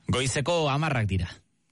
Goizeko 10 dira.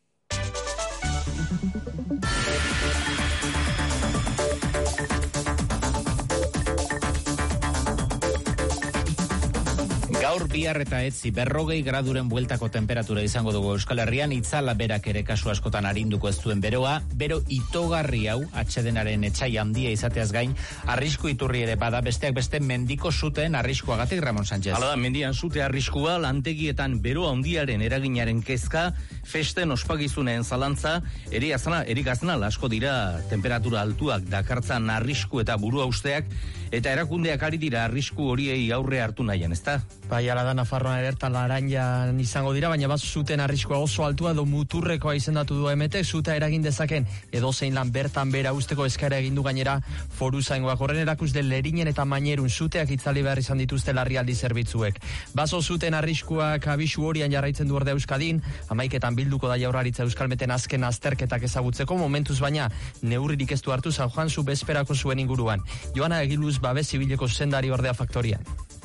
Gaur bihar eta etzi 40 graduren bueltako temperatura izango dugu Euskal Herrian, itzala berak ere kasu askotan arinduko ez duen beroa, bero itogarri hau atsedenaren etsai handia izateaz gain, arrisku iturri ere bada, besteak beste mendiko suteen arriskuagatik, Ramon Sánchez. Hala da, mendian sute arriskua, lantegietan bero handiaren eraginaren kezka, festen ospakizunen zalantza, erik aznal asko dira temperatura altuak dakartzan arrisku eta burua usteak, eta erakundeak ari dira arrisku horiei aurre hartu nahian, ezta? Bai, ala da, Nafarroan erertan Laranjan izango dira, baina bat zuten arriskua oso altua edo muturrekoa izendatu du emetek, zuta eragin dezaken edo zein lan bertan bera usteko eskaera egin du gainera foruzaingoak. Horren erakusle Lerinen eta Mainerun zuteak itzali behar izan dituzte larrialdi zerbitzuek. Baso zuten arriskuak abisu horian jarraitzen du Ordea Euskadin, 11etan bilduko da Jaurlaritza Euskalmeten azken azterketak ezagutzeko, momentuz baina neurririk ez du hartu San Juanzu bezperako zuen inguruan. Joana Egiluz babes zibileko zendari Ordea Faktorian.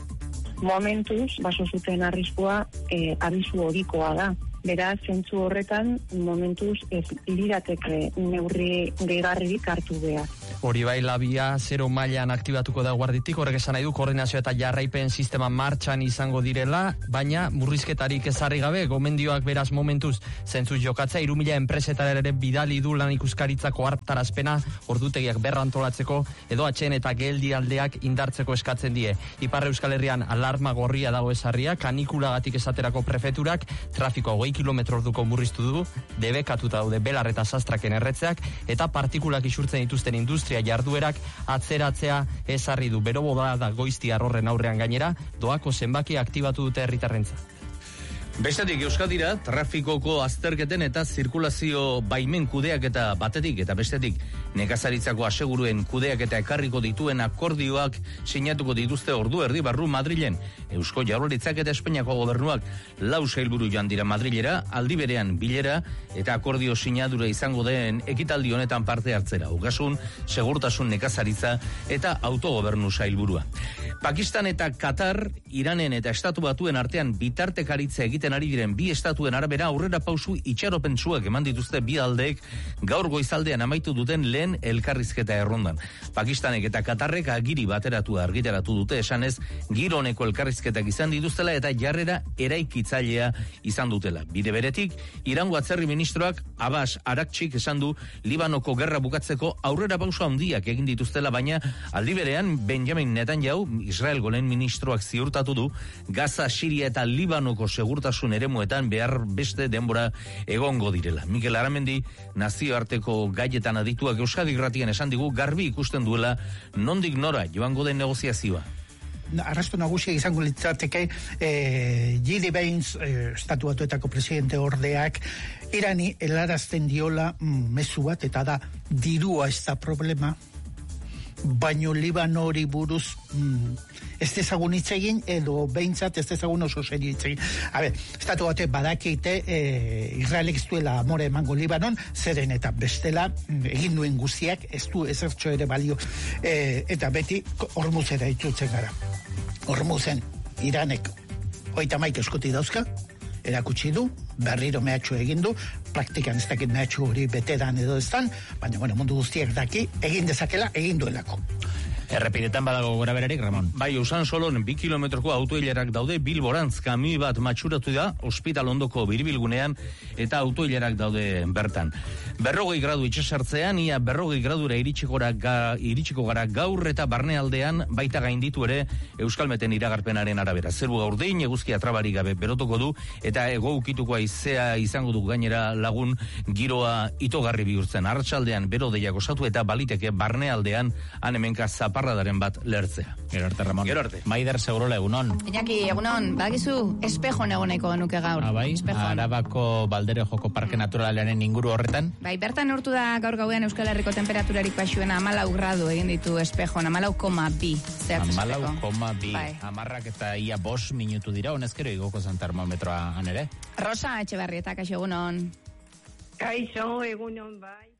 Momentuz, baso zuten arriskua abisu horikoa da. Beraz, zentzu horretan, momentuz ez lirateke neurri gehigarririk hartu behar. Hori bai, labia 0 mailan aktibatuko da guarditik, horrek esan nahi du koordinazio eta jarraipen sistema martxan izango direla, baina murrizketarik ezarri gabe, gomendioak beraz momentuz zentzu jokatzea, 3.000 enpresetara ere bidali du lan ikuskaritzako hartarazpena, ordutegiak berrantolatzeko, edo atxeen eta geldi aldeak indartzeko eskatzen die. Ipar Euskal Herrian alarma gorria dago ezarria, kanikulagatik esaterako prefeturak, trafiko 20 kilometro orduko murriztu du, debekatuta daude belar eta sastraken erretzeak, eta partikulak isurtzen dituzten industria jarduerak atzeratzea ezarri du. Bero boda da Goiztiar horren aurrean gainera, doako zenbaki aktibatu dute herritarrentza. Bestetik Euskadira, trafikoko azterketen eta zirkulazio baimen kudeak eta batetik eta bestetik nekazaritzako aseguruen kudeak eta ekarriko dituen akordioak sinatuko dituzte ordu erdi barru Madrilen. Eusko Jaurlaritzak eta Espainiako gobernuak 4 sailburu joan dira Madrilera, aldi berean bilera eta akordio sinadura izango den ekitaldi honetan parte hartzera. Ogasun, segurtasun nekazaritza eta autogobernu sailburua. Pakistan eta Katar, Iranen eta Estatu Batuen artean bitartekaritza egiten ari diren bi estatuen arabera aurrera pausu itxaropentsuak eman dituzte bi aldeek gaur goizaldean amaitu duten lehen elkarrizketa errondan. Pakistanek eta Katarrek agiri argitaratu dute esanez giro honeko elkarrizketak izan dituztela eta jarrera eraikitzailea izan dutela. Bide beretik, Irango atzerri ministroak Abbas Arakchik esan du Libanoko gerra bukatzeko aurrera pausu handiak egin dituztela, baina aldi berean Benjamin Netanyahu, Israelgo lehen ministroak ziurtatu du Gaza, Siria eta Libanoko segurtasun eremuetan behar beste denbora egongo direla. Mikel Aramendi, nazioarteko gaietan adituak Euskadi Irratian esan digu garbi ikusten duela nondik nora joango den negoziazioa. Arrasto nagusia izango litzateke J.D. Vance, Estatu Batuetako presidente ordeak, Irani helarazten diola mezu bat, eta da dirua ez da problema, baino Libanori buruz ez dezagun hitz egin, edo behintzat ez dezagun oso serio hitz egin. Estatu Batuek badakite Israelek ez duela amore emango Libanon, zeren eta bestela egin duen guztiak ez du ezertxo ere balio, eta beti Hormuzera itzutzen gara. Hormuzen Iranek 31 eskuti dauzka, erakutsi du, berriro mehatxu egin du, praktikan ez dakit mehatxu hori betedan edo ez dan, baina mundu guztiak daki, egin dezakela, egin duelako. Errepidetan badago gora berarik, Ramon? Bai, Usansolon 2 kilometroko autoilerak daude, Bilborantz kamioi bat matxuratu da, ospital ondoko biribilgunean, eta autoilerak daude bertan. 40 gradu itxasartzean, ia 40 gradura iritsiko gara gaur eta barnealdean baita gainditu ere Euskalmeten iragarpenaren arabera. Zerbu gaurdein, eguzkia trabarik gabe berotoko du, eta ego ukituko aizea izango du gainera lagun giroa itogarri bihurtzen. Arratsaldean bero deiak osatu eta baliteke barnealdean anemenka zaparradaren bat lertzea. Gero arte, Ramon. Gero arte. Maider Segurola, egunon. Iñaki, egunon, badakizu espejon egoneko nuke gaur. Bai, Arabako Baldere Joko Parke Naturalaren inguru horretan. Bai, bertan urtu da gaur gauean Euskal Herriko temperaturarik baxuena 14 gradu egin ditu espejon, 14,2. 14,2. Bai. 10 eta ia 5 minutu dira, honezkero igoko zen termometroa han ere. Rosa Etxebarrieta, kaixo egunon. Kaixo egunon, bai.